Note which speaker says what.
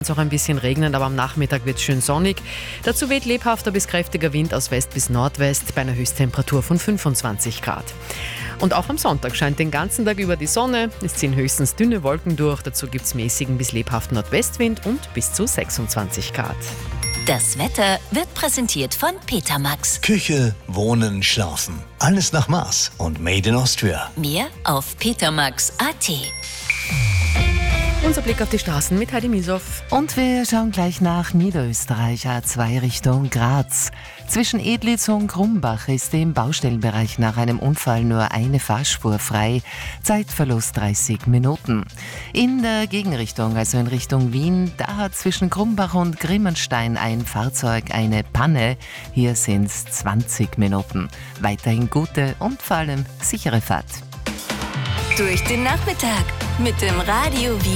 Speaker 1: Es auch ein bisschen regnen, aber am Nachmittag wird es schön sonnig. Dazu weht lebhafter bis kräftiger Wind aus West bis Nordwest bei einer Höchsttemperatur von 25 Grad. Und auch am Sonntag scheint den ganzen Tag über die Sonne. Es ziehen höchstens dünne Wolken durch. Dazu gibt es mäßigen bis lebhaften Nordwestwind und bis zu 26 Grad.
Speaker 2: Das Wetter wird präsentiert von Petermax.
Speaker 3: Küche, Wohnen, Schlafen. Alles nach Maß und Made in Austria.
Speaker 2: Mehr auf petermax.at.
Speaker 1: Unser Blick auf die Straßen mit Heidi Misow.
Speaker 4: Und wir schauen gleich nach Niederösterreich, A2 Richtung Graz. Zwischen Edlitz und Grumbach ist im Baustellenbereich nach einem Unfall nur eine Fahrspur frei. Zeitverlust 30 Minuten. In der Gegenrichtung, also in Richtung Wien, da hat zwischen Grumbach und Grimmenstein ein Fahrzeug eine Panne. Hier sind es 20 Minuten. Weiterhin gute und vor allem sichere Fahrt.
Speaker 2: Durch den Nachmittag mit dem Radio